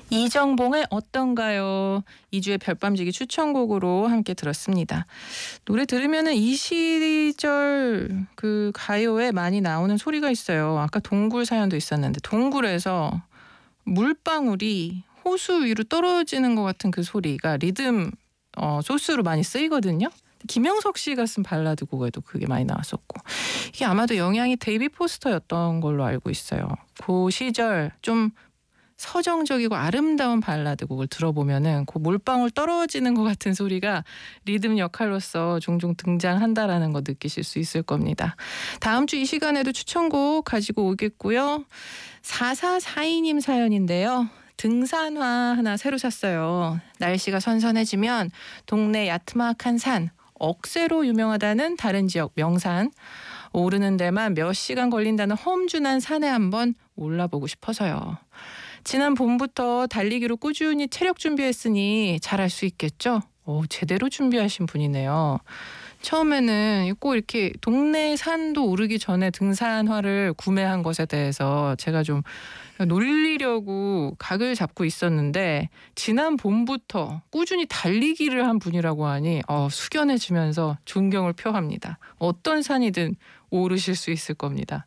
이정봉의 어떤가요? 2주의 별밤지기 추천곡으로 함께 들었습니다. 노래 들으면은 이 시절 그 가요에 많이 나오는 소리가 있어요. 아까 동굴 사연도 있었는데 동굴에서 물방울이 호수 위로 떨어지는 것 같은 그 소리가 리듬 소스로 많이 쓰이거든요. 김영석 씨가 쓴 발라드 곡에도 그게 많이 나왔었고 이게 아마도 영향이 데이비 포스터였던 걸로 알고 있어요. 그 시절 좀 서정적이고 아름다운 발라드 곡을 들어보면은 그 물방울 떨어지는 것 같은 소리가 리듬 역할로서 종종 등장한다라는 거 느끼실 수 있을 겁니다. 다음 주 이 시간에도 추천곡 가지고 오겠고요. 4442님 사연인데요. 등산화 하나 새로 샀어요. 날씨가 선선해지면 동네 야트막한 산, 억새로 유명하다는 다른 지역 명산. 오르는 데만 몇 시간 걸린다는 험준한 산에 한번 올라보고 싶어서요. 지난 봄부터 달리기로 꾸준히 체력 준비했으니 잘할 수 있겠죠? 제대로 준비하신 분이네요. 처음에는 꼭 이렇게 동네 산도 오르기 전에 등산화를 구매한 것에 대해서 제가 좀 놀리려고 각을 잡고 있었는데 지난 봄부터 꾸준히 달리기를 한 분이라고 하니 숙연해지면서 존경을 표합니다. 어떤 산이든 오르실 수 있을 겁니다.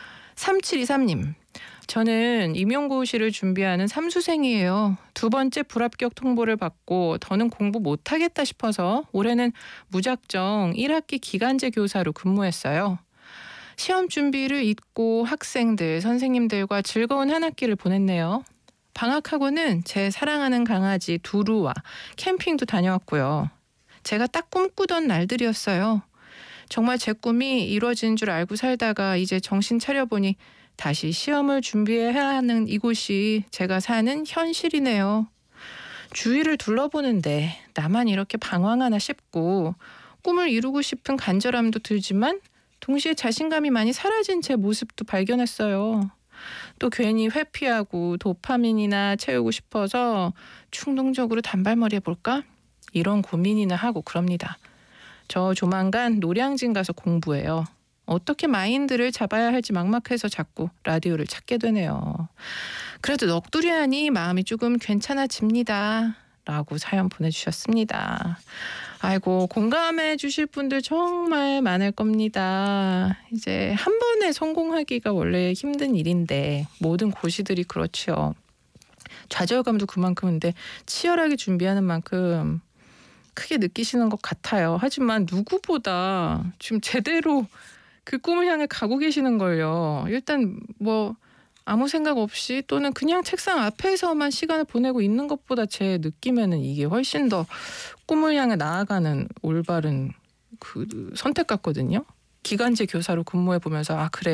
3723님. 저는 임용고시를 준비하는 삼수생이에요. 2번째 불합격 통보를 받고 더는 공부 못하겠다 싶어서 올해는 무작정 1학기 기간제 교사로 근무했어요. 시험 준비를 잊고 학생들, 선생님들과 즐거운 한 학기를 보냈네요. 방학하고는 제 사랑하는 강아지 두루와 캠핑도 다녀왔고요. 제가 딱 꿈꾸던 날들이었어요. 정말 제 꿈이 이루어진 줄 알고 살다가 이제 정신 차려보니 다시 시험을 준비해야 하는 이곳이 제가 사는 현실이네요. 주위를 둘러보는데 나만 이렇게 방황하나 싶고 꿈을 이루고 싶은 간절함도 들지만 동시에 자신감이 많이 사라진 제 모습도 발견했어요. 또 괜히 회피하고 도파민이나 채우고 싶어서 충동적으로 단발머리 해볼까? 이런 고민이나 하고 그럽니다. 저 조만간 노량진 가서 공부해요. 어떻게 마인드를 잡아야 할지 막막해서 자꾸 라디오를 찾게 되네요. 그래도 넋두리하니 마음이 조금 괜찮아집니다. 라고 사연 보내주셨습니다. 아이고 공감해 주실 분들 정말 많을 겁니다. 이제 한 번에 성공하기가 원래 힘든 일인데 모든 고시들이 그렇죠. 좌절감도 그만큼인데 치열하게 준비하는 만큼 크게 느끼시는 것 같아요. 하지만 누구보다 지금 제대로 그 꿈을 향해 가고 계시는 걸요. 일단 뭐 아무 생각 없이 또는 그냥 책상 앞에서만 시간을 보내고 있는 것보다 제 느낌에는 이게 훨씬 더 꿈을 향해 나아가는 올바른 그 선택 같거든요. 기간제 교사로 근무해 보면서 그래